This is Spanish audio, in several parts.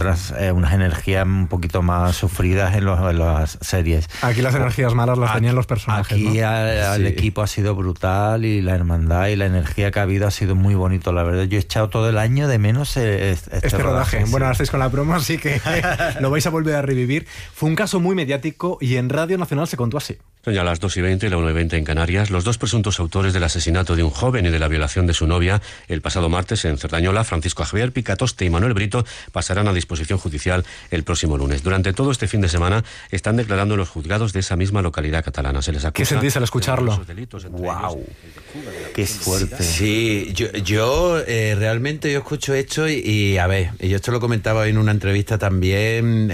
unas energías un poquito más sufridas en las series. Aquí las energías malas las tenían los personajes, aquí, ¿no? El equipo ha sido brutal y la hermandad y la energía que ha habido ha sido muy bonito, la verdad. Yo he echado todo el año de menos este rodaje. Sí. Bueno, ahora estáis con la promo, así que lo vais a volver a revivir. Fue un caso muy mediático y en Radio Nacional se contó así. Son ya las 2:20, la 1:20 en Canarias. Los dos presuntos autores del asesinato de un joven y de la violación de su novia el pasado martes en Cerdañola, Francisco Javier Picatoste y Manuel Brito, pasarán a disposición judicial el próximo lunes. Durante todo este fin de semana están declarando en los juzgados de esa misma localidad catalana. Se les acusa. ¿Qué sentís al escucharlo? ¡Wow! ¡Qué fuerte! Sí, yo realmente yo escucho esto y a ver, yo esto lo comentaba en una entrevista también,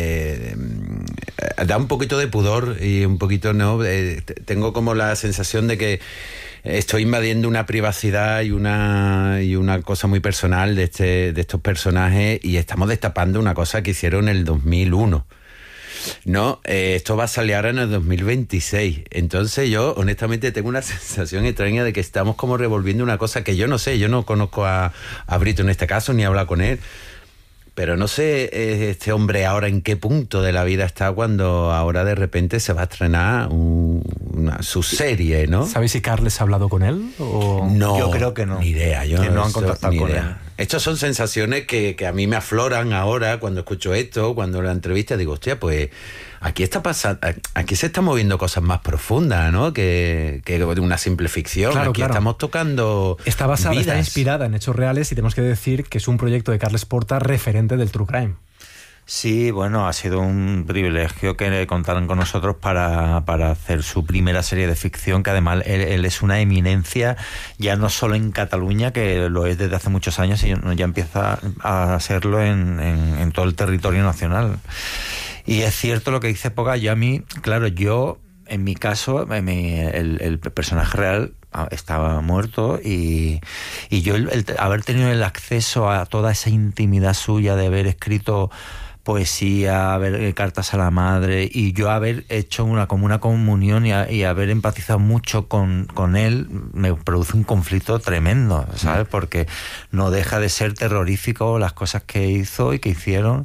da un poquito de pudor y un poquito, ¿no? Tengo como la sensación de que estoy invadiendo una privacidad y una cosa muy personal de estos personajes, y estamos destapando una cosa que hicieron en el 2001. No, esto va a salir ahora en el 2026. Entonces yo honestamente tengo una sensación extraña de que estamos como revolviendo una cosa que yo no sé. Yo no conozco a Brito en este caso, ni he hablado con él, pero no sé este hombre ahora en qué punto de la vida está cuando ahora de repente se va a estrenar su serie, ¿no? ¿Sabéis si Carles ha hablado con él? ¿O? No, yo creo que no. Ni idea. Que no han contactado con él. Estas son sensaciones que a mí me afloran ahora cuando escucho esto, cuando la entrevista digo, hostia, pues aquí está pasando, aquí se están moviendo cosas más profundas, ¿no? Que una simple ficción. Claro, aquí estamos tocando Está basada, vidas. está inspirada en hechos reales y tenemos que decir que es un proyecto de Carles Porta referente del True Crime. Sí, bueno, ha sido un privilegio que contaran con nosotros para hacer su primera serie de ficción, que además él es una eminencia, ya no solo en Cataluña, que lo es desde hace muchos años, sino ya empieza a serlo en todo el territorio nacional. Y es cierto lo que dice Poga. Yo a mí, claro, en mi caso, el personaje real estaba muerto y yo el haber tenido el acceso a toda esa intimidad suya de haber escrito poesía, haber cartas a la madre, y yo haber hecho una comunión y haber empatizado mucho con él, me produce un conflicto tremendo, ¿sabes? Porque no deja de ser terrorífico las cosas que hizo y que hicieron.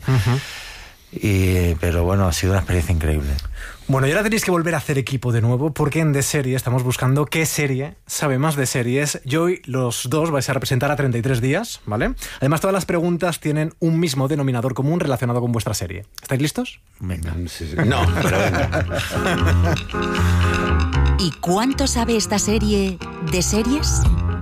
Pero bueno, ha sido una experiencia increíble. Bueno, y ahora tenéis que volver a hacer equipo de nuevo, porque en The Serie estamos buscando qué serie sabe más de series. Y hoy los dos vais a representar a 33 días, ¿vale? Además, todas las preguntas tienen un mismo denominador común relacionado con vuestra serie. ¿Estáis listos? Venga. No, pero venga. ¿Y cuánto sabe esta serie de series?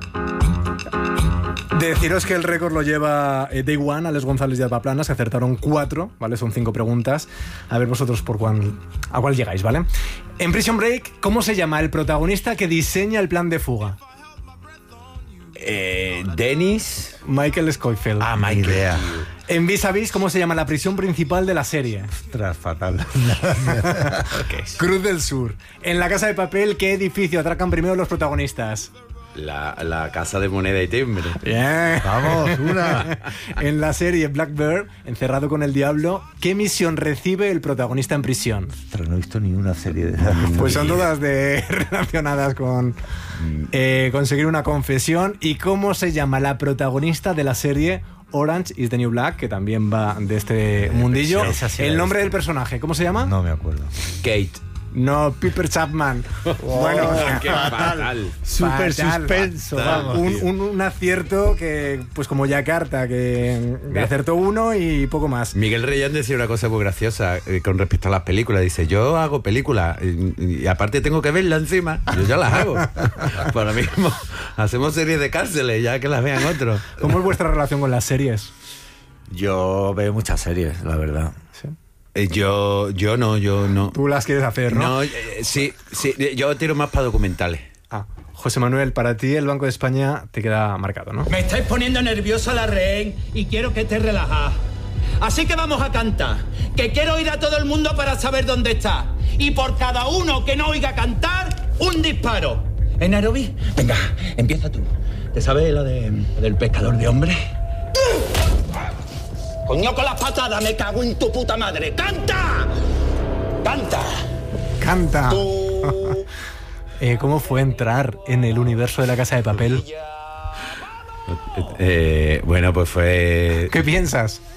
Deciros que el récord lo lleva Day One, Alex González y Alba Planas, que acertaron 4, ¿vale? Son 5 preguntas. A ver vosotros a cuál llegáis, ¿vale? En Prison Break, ¿cómo se llama el protagonista que diseña el plan de fuga? Dennis. Michael Scofield. Michael. Idea. En Vis a Vis, ¿cómo se llama la prisión principal de la serie? Ostras, fatal. Cruz del Sur. En La Casa de Papel, ¿qué edificio atracan primero los protagonistas? La casa de moneda y timbre. Bien. Vamos, una. En la serie Black Bear, Encerrado con el Diablo, ¿qué misión recibe el protagonista en prisión? Ostras, no he visto ni una serie de esas. Pues son todas relacionadas con conseguir una confesión. ¿Y cómo se llama la protagonista de la serie Orange is the New Black, que también va de este mundillo? Sí, el nombre del personaje, ¿cómo se llama? No me acuerdo. Kate. No, Piper Chapman. Bueno, qué fatal. Súper fatal. suspenso, vamos. Un acierto que, pues como Yakarta, que acertó uno y poco más. Miguel Reyán decía una cosa muy graciosa con respecto a las películas. Dice, yo hago películas y aparte tengo que verla encima. Yo ya las hago. Pues ahora mismo hacemos series de cárceles, ya que las vean otros. ¿Cómo es vuestra relación con las series? Yo veo muchas series, la verdad. ¿Sí? Yo no. Tú las quieres hacer, ¿no? No, sí, yo tiro más para documentales. José Manuel, para ti el Banco de España te queda marcado, ¿no? Me estáis poniendo nerviosa la rehén y quiero que estés relajada. Así que vamos a cantar, que quiero ir a todo el mundo para saber dónde está. Y por cada uno que no oiga cantar, un disparo. ¿En Nairobi? Venga, empieza tú. ¿Te sabes la del pescador de hombres? ¡Coño con las patadas! ¡Me cago en tu puta madre! ¡Canta! ¡Canta! ¡Canta! Tú... ¿Cómo fue entrar en el universo de La Casa de Papel? Bueno, pues fue... ¿Qué piensas?